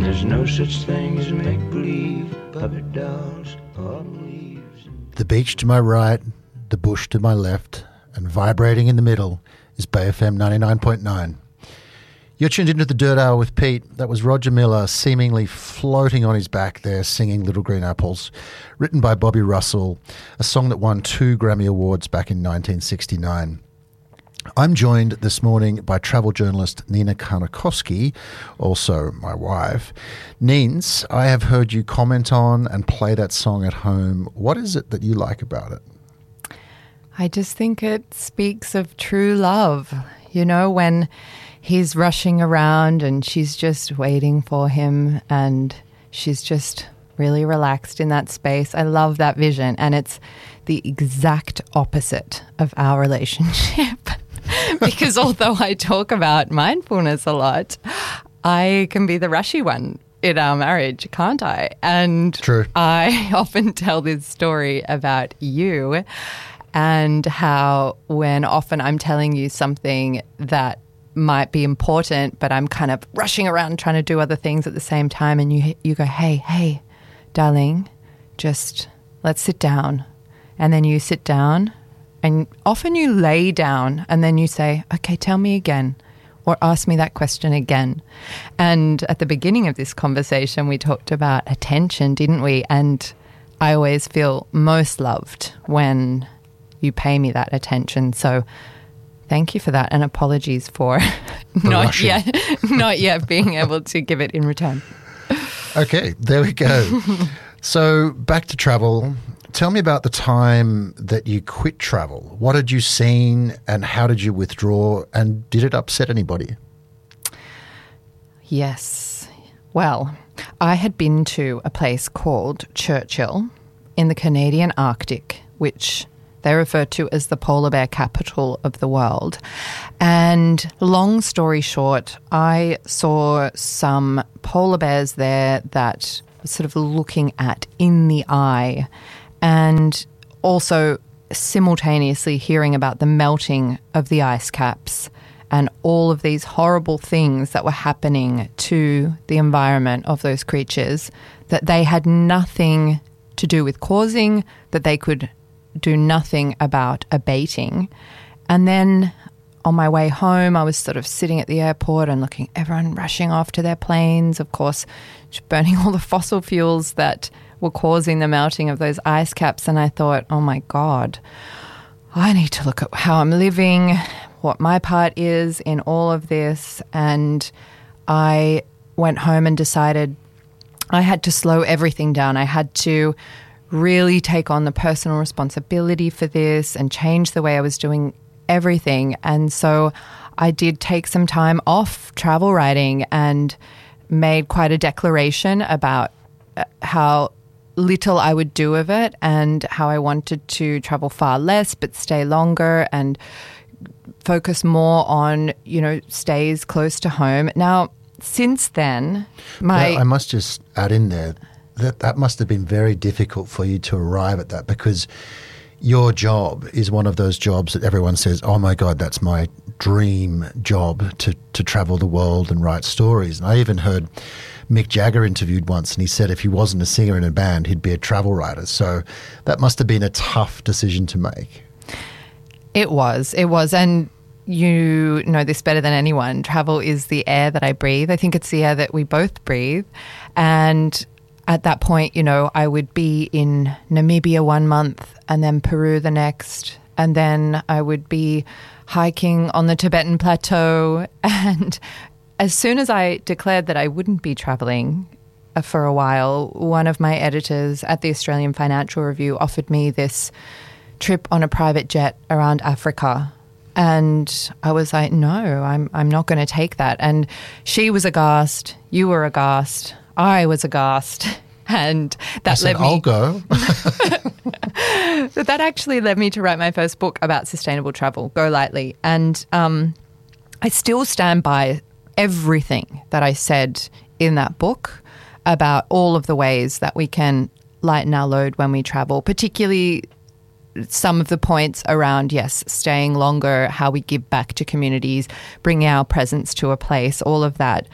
there's no such thing as make-believe, puppet dolls, autumn leaves. The beach to my right, the bush to my left, and vibrating in the middle is Bay FM 99.9. You're tuned into the Dirt Hour with Pete. That was Roger Miller seemingly floating on his back there singing Little Green Apples, written by Bobby Russell, a song that won 2 Grammy Awards back in 1969. I'm joined this morning by travel journalist Nina Karnakoski, also my wife. Nins, I have heard you comment on and play that song at home. What is it that you like about it? I just think it speaks of true love. You know, when he's rushing around and she's just waiting for him and she's just really relaxed in that space. I love that vision, and it's the exact opposite of our relationship. Because although I talk about mindfulness a lot, I can be the rushy one in our marriage, can't I? And True. I often tell this story about you and how when often I'm telling you something that might be important, but I'm kind of rushing around trying to do other things at the same time, and you go, hey, darling, just let's sit down. And then you sit down, and often you lay down, and then you say, okay, tell me again, or ask me that question again. And at the beginning of this conversation, we talked about attention, didn't we? And I always feel most loved when you pay me that attention. So thank you for that, and apologies for not yet being able to give it in return. Okay, there we go. So back to travel. Tell me about the time that you quit travel. What had you seen and how did you withdraw, and did it upset anybody? Yes. Well, I had been to a place called Churchill in the Canadian Arctic, which they refer to as the polar bear capital of the world. And long story short, I saw some polar bears there that was sort of looking at in the eye, and also simultaneously hearing about the melting of the ice caps and all of these horrible things that were happening to the environment of those creatures that they had nothing to do with causing, that they could do nothing about abating. And then on my way home, I was sort of sitting at the airport and looking, everyone rushing off to their planes, of course, burning all the fossil fuels that were causing the melting of those ice caps. And I thought, oh my God, I need to look at how I'm living, what my part is in all of this. And I went home and decided I had to slow everything down. I had to really take on the personal responsibility for this and change the way I was doing everything. And so I did take some time off travel writing and made quite a declaration about how little I would do of it and how I wanted to travel far less but stay longer and focus more on, stays close to home. Now, since then, I must just add in there that must have been very difficult for you to arrive at that, because your job is one of those jobs that everyone says, oh my God, that's my dream job, to travel the world and write stories. And I even heard Mick Jagger interviewed once, and he said if he wasn't a singer in a band, he'd be a travel writer. So that must have been a tough decision to make. It was. And you know this better than anyone. Travel is the air that I breathe. I think it's the air that we both breathe. And at that point, I would be in Namibia 1 month and then Peru the next. And then I would be hiking on the Tibetan plateau. And as soon as I declared that I wouldn't be traveling for a while, one of my editors at the Australian Financial Review offered me this trip on a private jet around Africa. And I was like, no, I'm not going to take that. And she was aghast. You were aghast. I was aghast. And that led me... I'll go. But that actually led me to write my first book about sustainable travel, Go Lightly. And I still stand by everything that I said in that book about all of the ways that we can lighten our load when we travel, particularly some of the points around, yes, staying longer, how we give back to communities, bringing our presence to a place, all of that.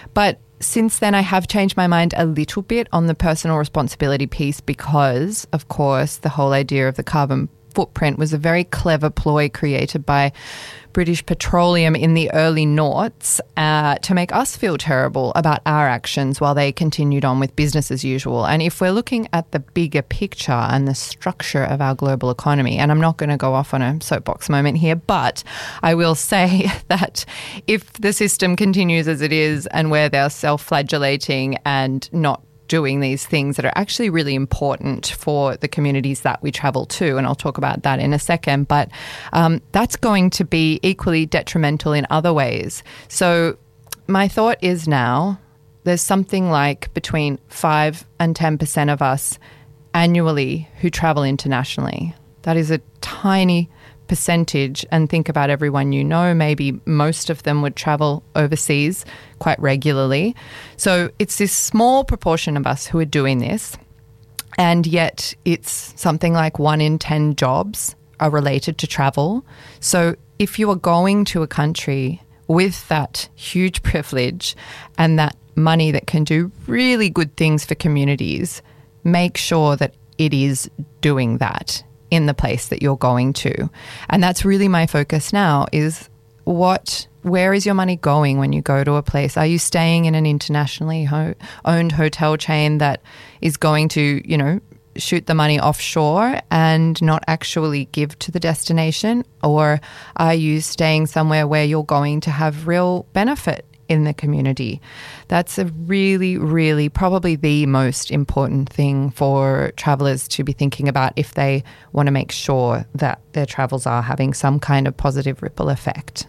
But since then, I have changed my mind a little bit on the personal responsibility piece because, of course, the whole idea of the carbon footprint was a very clever ploy created by British Petroleum in the early noughts to make us feel terrible about our actions while they continued on with business as usual. And if we're looking at the bigger picture and the structure of our global economy, and I'm not going to go off on a soapbox moment here, but I will say that if the system continues as it is and where they're self-flagellating and not doing these things that are actually really important for the communities that we travel to, and I'll talk about that in a second, but that's going to be equally detrimental in other ways. So my thought is now there's something like between 5 and 10% of us annually who travel internationally. That is a tiny percentage, and think about everyone you know, maybe most of them would travel overseas quite regularly. So it's this small proportion of us who are doing this, and yet it's something like 1 in 10 jobs are related to travel. So if you are going to a country with that huge privilege and that money that can do really good things for communities, make sure that it is doing that in the place that you're going to. And that's really my focus now is where is your money going when you go to a place? Are you staying in an internationally owned hotel chain that is going to, shoot the money offshore and not actually give to the destination? Or are you staying somewhere where you're going to have real benefit in the community? That's a really, really probably the most important thing for travellers to be thinking about if they want to make sure that their travels are having some kind of positive ripple effect.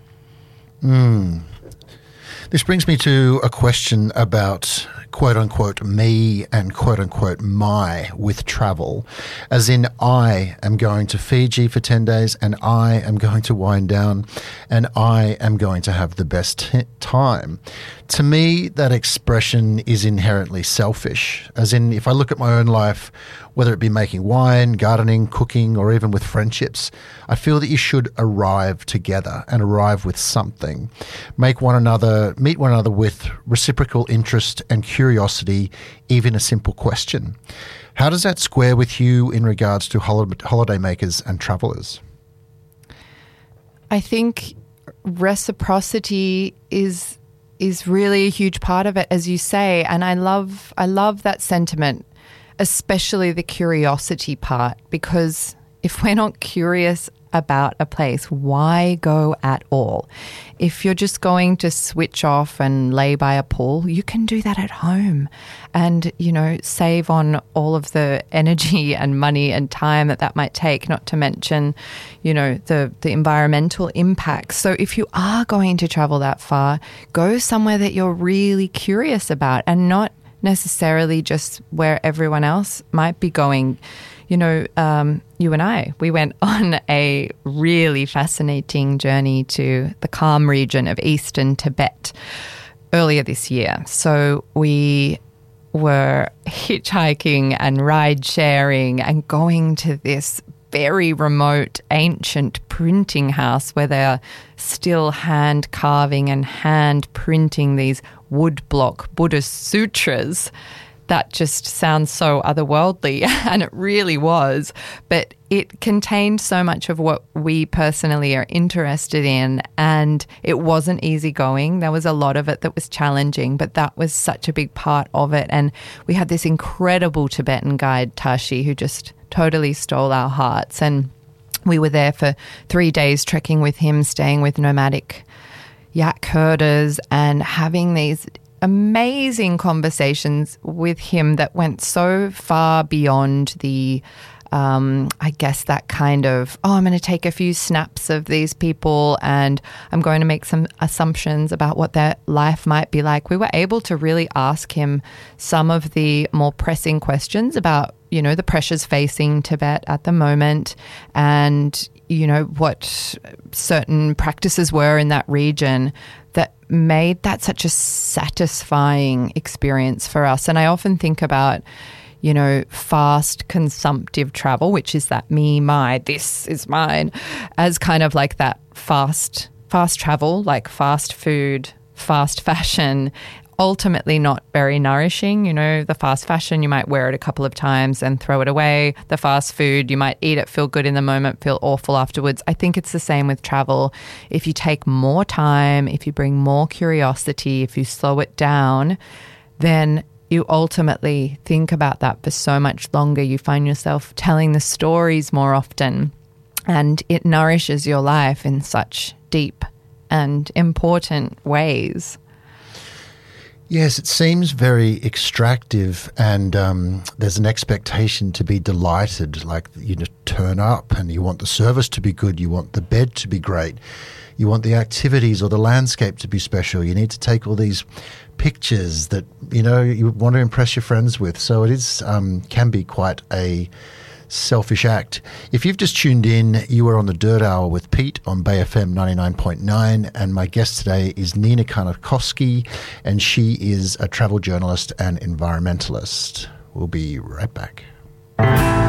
This brings me to a question about quote-unquote me and quote-unquote my with travel, as in I am going to Fiji for 10 days and I am going to wind down and I am going to have the best time. To me, that expression is inherently selfish, as in if I look at my own life, whether it be making wine, gardening, cooking, or even with friendships, I feel that you should arrive together and arrive with something. Meet one another with reciprocal interest and curiosity, even a simple question. How does that square with you in regards to holidaymakers and travellers? I think reciprocity is really a huge part of it, as you say, and I love that sentiment, especially the curiosity part, because if we're not curious about a place, why go at all? If you're just going to switch off and lay by a pool, you can do that at home and, save on all of the energy and money and time that might take, not to mention, the environmental impacts. So if you are going to travel that far, go somewhere that you're really curious about and not necessarily just where everyone else might be going. You and I, we went on a really fascinating journey to the Kham region of eastern Tibet earlier this year. So we were hitchhiking and ride sharing and going to this very remote ancient printing house where they are still hand carving and hand printing these woodblock Buddhist sutras. That just sounds so otherworldly, and it really was. But it contained so much of what we personally are interested in, and it wasn't easy going. There was a lot of it that was challenging, but that was such a big part of it. And we had this incredible Tibetan guide, Tashi, who just totally stole our hearts. And we were there for 3 days trekking with him, staying with nomadic yak herders and having these amazing conversations with him that went so far beyond the, I guess that kind of, I'm going to take a few snaps of these people and I'm going to make some assumptions about what their life might be like. We were able to really ask him some of the more pressing questions about, the pressures facing Tibet at the moment and, what certain practices were in that region that made that such a satisfying experience for us. And I often think about, fast consumptive travel, which is that me, my, this is mine, as kind of like that fast travel, like fast food, fast fashion, ultimately not very nourishing. You know, the fast fashion, you might wear it a couple of times and throw it away. The fast food, you might eat it, feel good in the moment, feel awful afterwards. I think it's the same with travel. If you take more time, if you bring more curiosity, if you slow it down, then you ultimately think about that for so much longer. You find yourself telling the stories more often, and it nourishes your life in such deep and important ways. Yes, it seems very extractive, and there's an expectation to be delighted, like you just turn up and you want the service to be good, you want the bed to be great, you want the activities or the landscape to be special. You need to take all these pictures that, you know, you want to impress your friends with. So it is can be quite a selfish act. If you've just tuned in, you are on the Dirt Hour with Pete on Bay FM 99.9, and my guest today is Nina Karnakoski, and she is a travel journalist and environmentalist. We'll be right back.